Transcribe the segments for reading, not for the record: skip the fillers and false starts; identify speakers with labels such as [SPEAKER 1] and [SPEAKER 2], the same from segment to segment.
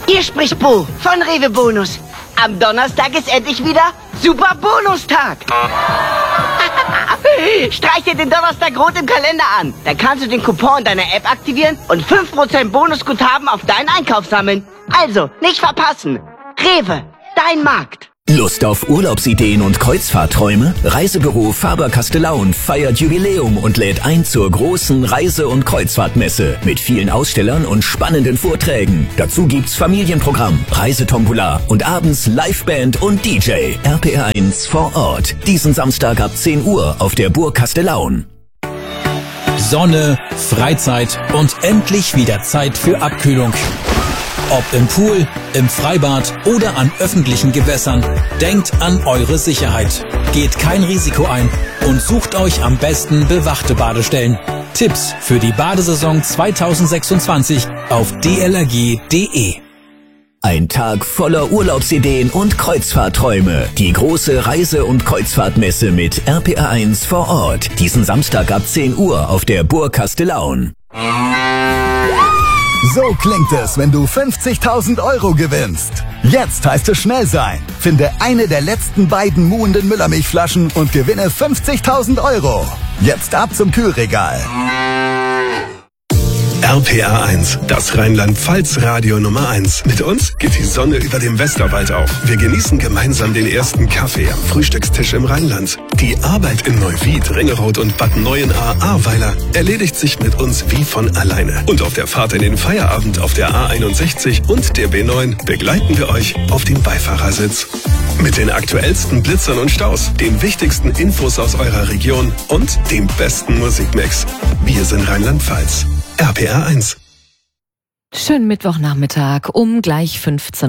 [SPEAKER 1] Hier spricht Bo von Rewe Bonus. Am Donnerstag ist endlich wieder Super Bonustag. Streich dir den Donnerstag rot im Kalender an. Dann kannst du den Coupon deiner App aktivieren und 5% Bonusguthaben auf deinen Einkauf sammeln. Also, nicht verpassen. Rewe, dein Markt.
[SPEAKER 2] Lust auf Urlaubsideen und Kreuzfahrtträume? Reisebüro Faber-Castellaun feiert Jubiläum und lädt ein zur großen Reise- und Kreuzfahrtmesse mit vielen Ausstellern und spannenden Vorträgen. Dazu gibt's Familienprogramm, Reisetombola und abends Liveband und DJ. RPR1 vor Ort. Diesen Samstag ab 10 Uhr auf der Burg Castellaun.
[SPEAKER 3] Sonne, Freizeit und endlich wieder Zeit für Abkühlung. Ob im Pool, im Freibad oder an öffentlichen Gewässern, denkt an eure Sicherheit. Geht kein Risiko ein und sucht euch am besten bewachte Badestellen. Tipps für die Badesaison 2026 auf dlrg.de.
[SPEAKER 2] Ein Tag voller Urlaubsideen und Kreuzfahrtträume. Die große Reise- und Kreuzfahrtmesse mit RPR1 vor Ort. Diesen Samstag ab 10 Uhr auf der Burg Castellaun.
[SPEAKER 4] So klingt es, wenn du 50.000 Euro gewinnst. Jetzt heißt es schnell sein. Finde eine der letzten beiden muhenden Müllermilchflaschen und gewinne 50.000 Euro. Jetzt ab zum Kühlregal.
[SPEAKER 5] RPR1, das Rheinland-Pfalz-Radio Nummer 1. Mit uns geht die Sonne über dem Westerwald auf. Wir genießen gemeinsam den ersten Kaffee am Frühstückstisch im Rheinland. Die Arbeit in Neuwied, Ringerode und Bad Neuenahr-Ahrweiler erledigt sich mit uns wie von alleine. Und auf der Fahrt in den Feierabend auf der A61 und der B9 begleiten wir euch auf dem Beifahrersitz. Mit den aktuellsten Blitzern und Staus, den wichtigsten Infos aus eurer Region und dem besten Musikmix. Wir sind Rheinland-Pfalz. RPR1.
[SPEAKER 6] Schönen Mittwochnachmittag um gleich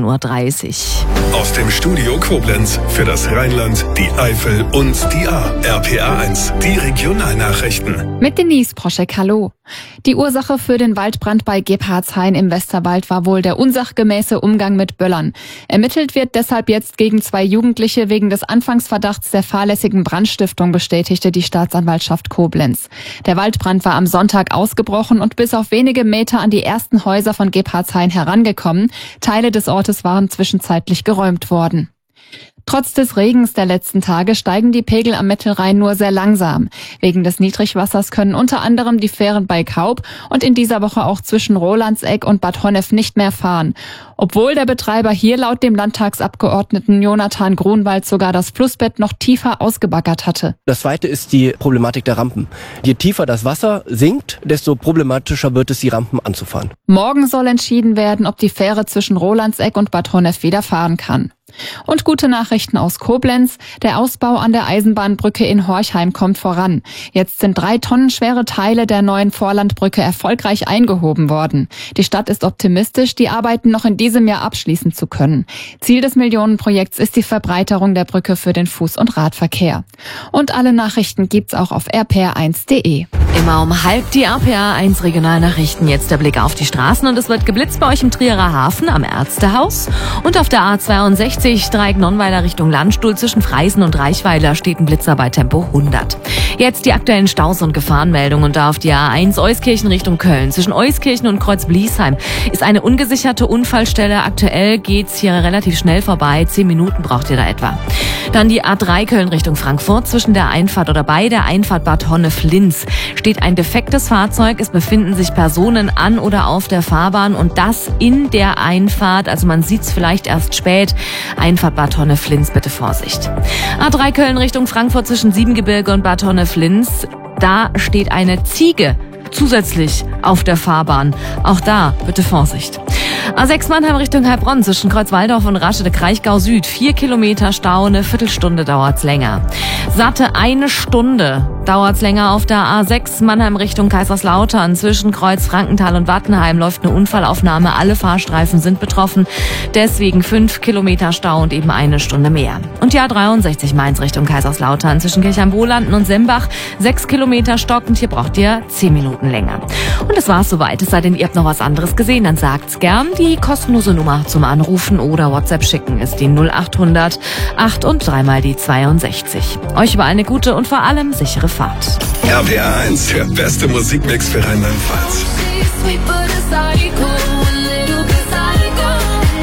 [SPEAKER 6] 15.30 Uhr.
[SPEAKER 5] Aus dem Studio Koblenz für das Rheinland, die Eifel und die Ahr. RPR1, die Regionalnachrichten.
[SPEAKER 7] Mit Denise Proschek, hallo. Die Ursache für den Waldbrand bei Gebhardshain im Westerwald war wohl der unsachgemäße Umgang mit Böllern. Ermittelt wird deshalb jetzt gegen 2 Jugendliche wegen des Anfangsverdachts der fahrlässigen Brandstiftung, bestätigte die Staatsanwaltschaft Koblenz. Der Waldbrand war am Sonntag ausgebrochen und bis auf wenige Meter an die ersten Häuser von Gebhardshain herangekommen. Teile des Ortes waren zwischenzeitlich geräumt worden. Trotz des Regens der letzten Tage steigen die Pegel am Mittelrhein nur sehr langsam. Wegen des Niedrigwassers können unter anderem die Fähren bei Kaub und in dieser Woche auch zwischen Rolandseck und Bad Honnef nicht mehr fahren. Obwohl der Betreiber hier laut dem Landtagsabgeordneten Jonathan Grunwald sogar das Flussbett noch tiefer ausgebaggert hatte.
[SPEAKER 8] Das zweite ist die Problematik der Rampen. Je tiefer das Wasser sinkt, desto problematischer wird es, die Rampen anzufahren.
[SPEAKER 7] Morgen soll entschieden werden, ob die Fähre zwischen Rolandseck und Bad Honnef wieder fahren kann. Und gute Nachrichten aus Koblenz. Der Ausbau an der Eisenbahnbrücke in Horchheim kommt voran. Jetzt sind 3 Tonnen schwere Teile der neuen Vorlandbrücke erfolgreich eingehoben worden. Die Stadt ist optimistisch, die Arbeiten noch in diesem Jahr abschließen zu können. Ziel des Millionenprojekts ist die Verbreiterung der Brücke für den Fuß- und Radverkehr. Und alle Nachrichten gibt's auch auf rpr1.de.
[SPEAKER 6] Immer um halb die RPR1 Regionalnachrichten. Jetzt der Blick auf die Straßen und es wird geblitzt bei euch im Trierer Hafen am Ärztehaus und auf der A62 Dreieck-Nonnweiler Richtung Landstuhl zwischen Freisen und Reichweiler steht ein Blitzer bei Tempo 100. Jetzt die aktuellen Staus- und Gefahrenmeldungen und da auf die A1 Euskirchen Richtung Köln. Zwischen Euskirchen und Kreuz-Bliesheim ist eine ungesicherte Unfallstelle. Aktuell geht's hier relativ schnell vorbei. 10 Minuten braucht ihr da etwa. Dann die A3 Köln Richtung Frankfurt. Zwischen der Einfahrt oder bei der Einfahrt Bad Honnef-Linz steht ein defektes Fahrzeug. Es befinden sich Personen an oder auf der Fahrbahn und das in der Einfahrt. Also man sieht's vielleicht erst spät. Einfahrt Bad Honnef-Linz, bitte Vorsicht. A3 Köln Richtung Frankfurt zwischen Siebengebirge und Bad Honnef-Linz. Da steht eine Ziege zusätzlich auf der Fahrbahn. Auch da bitte Vorsicht. A6 Mannheim Richtung Heilbronn zwischen Kreuzwaldorf und Raschede-Kraichgau Süd. 4 Kilometer Stau, eine Viertelstunde dauert's länger. Satte 1 Stunde dauert's länger auf der A6 Mannheim Richtung Kaiserslautern. Zwischen Kreuz Frankenthal und Wattenheim läuft eine Unfallaufnahme. Alle Fahrstreifen sind betroffen. Deswegen 5 Kilometer Stau und eben 1 Stunde mehr. Und die A63 Mainz Richtung Kaiserslautern zwischen Kirchheim-Wohlanden und Sembach. 6 Kilometer stockend. Hier braucht ihr 10 Minuten länger. Und das war's soweit. Es sei denn, ihr habt noch was anderes gesehen, dann sagt's gern. Die kostenlose Nummer zum Anrufen oder WhatsApp schicken ist die 0800 8 und 3 mal die 62. Euch über eine gute und vor allem sichere Fahrt.
[SPEAKER 5] RPR1, der beste Musikmix für Rheinland-Pfalz.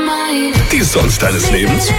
[SPEAKER 5] Die Sonst deines Lebens?